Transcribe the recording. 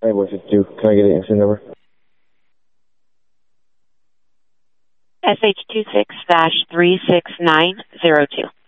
Playboy 52. Can I get an incident number? SH26-36902.